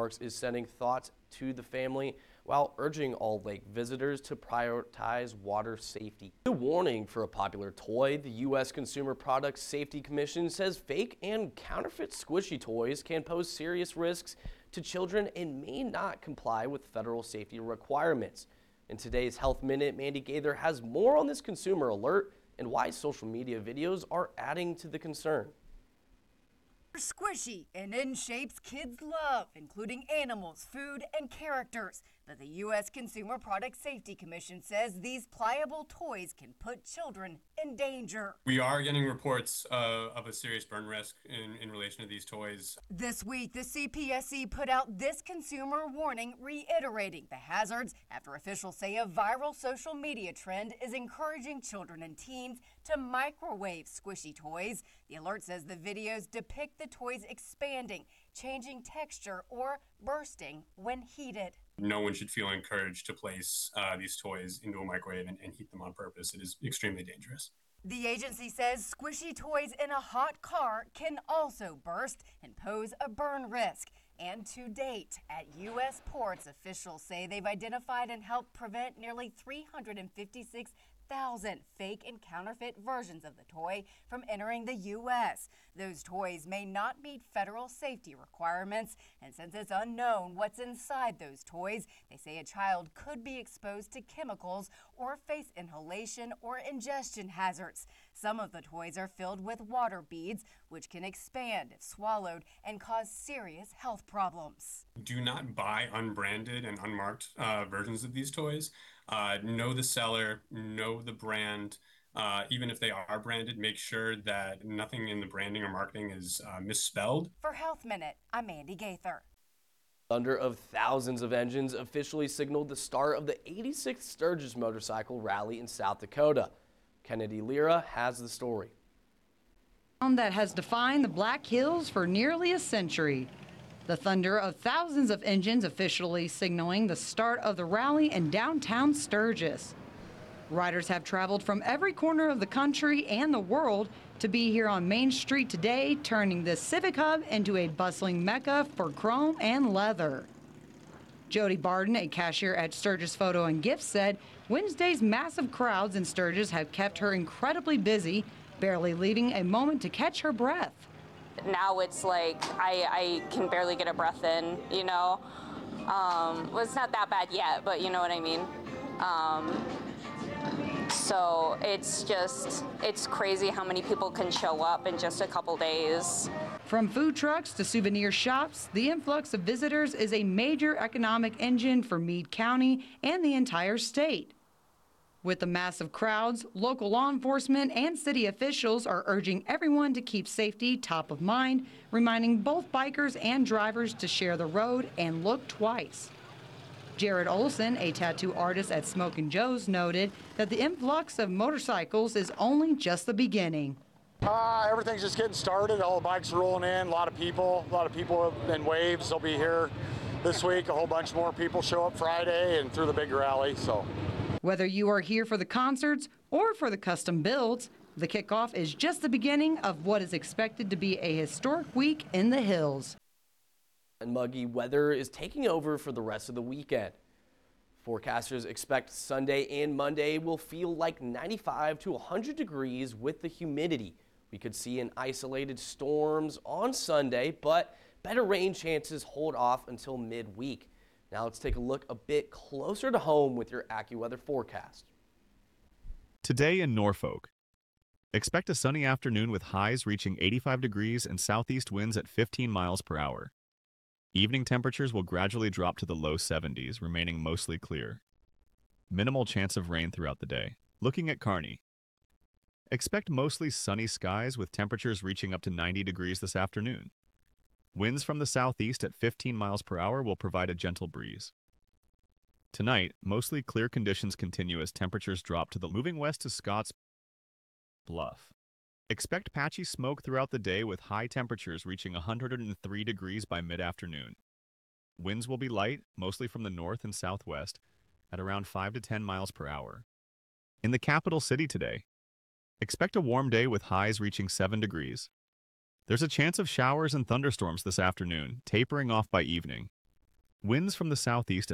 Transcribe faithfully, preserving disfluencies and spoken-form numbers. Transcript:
Parks is sending thoughts to the family while urging all lake visitors to prioritize water safety. A warning for a popular toy, the U S Consumer Product Safety Commission says fake and counterfeit squishy toys can pose serious risks to children and may not comply with federal safety requirements. In today's Health Minute, Mandy Gaither has more on this consumer alert and why social media videos are adding to the concern. Squishy and in shapes kids love, including animals, food, and characters. But the U S Consumer Product Safety Commission says these pliable toys can put children in danger. We are getting reports uh, of a serious burn risk in, in relation to these toys. This week, the C P S C put out this consumer warning reiterating the hazards after officials say a viral social media trend is encouraging children and teens to microwave squishy toys. The alert says the videos depict the toys expanding, changing texture, or bursting when heated. No one should feel encouraged to place uh, these toys into a microwave and, and heat them on purpose. It is extremely dangerous. The agency says squishy toys in a hot car can also burst and pose a burn risk. And to date, at U S ports, officials say they've identified and helped prevent nearly three hundred fifty-six thousand fake and counterfeit versions of the toy from entering the U S Those toys may not meet federal safety requirements, and since it's unknown what's inside those toys, they say a child could be exposed to chemicals or face inhalation or ingestion hazards. Some of the toys are filled with water beads, which can expand if swallowed and cause serious health problems. Do not buy unbranded and unmarked uh, versions of these toys. Uh, know the seller, know the brand. Uh, even if they are branded, make sure that nothing in the branding or marketing is uh, misspelled. For Health Minute, I'm Mandy Gaither. Thunder of thousands of engines officially signaled the start of the eighty-sixth Sturgis Motorcycle Rally in South Dakota. Kennedy Lira has the story. That has defined the Black Hills for nearly a century. The thunder of thousands of engines officially signaling the start of the rally in downtown Sturgis. Riders have traveled from every corner of the country and the world to be here on Main Street today, turning this civic hub into a bustling mecca for chrome and leather. Jody Barden, a cashier at Sturgis Photo and Gifts, said Wednesday's massive crowds in Sturgis have kept her incredibly busy, barely leaving a moment to catch her breath. Now it's like I, I can barely get a breath in, you know. Um, well, it's not that bad yet, but you know what I mean. Um, so it's just, it's crazy how many people can show up in just a couple days. From food trucks to souvenir shops, the influx of visitors is a major economic engine for Meade County and the entire state. With the massive crowds, local law enforcement and city officials are urging everyone to keep safety top of mind, reminding both bikers and drivers to share the road and look twice. Jared Olson, a tattoo artist at Smokin' Joe's, noted that the influx of motorcycles is only just the beginning. Uh, everything's just getting started. All the bikes are rolling in, a lot of people, a lot of people in waves. They'll be here this week. A whole bunch more people show up Friday and through the big rally. So. Whether you are here for the concerts or for the custom builds, the kickoff is just the beginning of what is expected to be a historic week in the hills. And muggy weather is taking over for the rest of the weekend. Forecasters expect Sunday and Monday will feel like ninety-five to one hundred degrees with the humidity. We could see an isolated storms on Sunday, but better rain chances hold off until midweek. Now let's take a look a bit closer to home with your AccuWeather forecast. Today in Norfolk, expect a sunny afternoon with highs reaching eighty-five degrees and southeast winds at fifteen miles per hour. Evening temperatures will gradually drop to the low seventies, remaining mostly clear. Minimal chance of rain throughout the day. Looking at Kearney, expect mostly sunny skies with temperatures reaching up to ninety degrees this afternoon. Winds from the southeast at fifteen miles per hour will provide a gentle breeze. Tonight, mostly clear conditions continue as temperatures drop to the moving west to Scotts Bluff. Expect patchy smoke throughout the day with high temperatures reaching one hundred three degrees by mid-afternoon. Winds will be light, mostly from the north and southwest, at around five to ten miles per hour. In the capital city today, expect a warm day with highs reaching seven degrees. There's a chance of showers and thunderstorms this afternoon, tapering off by evening. Winds from the southeast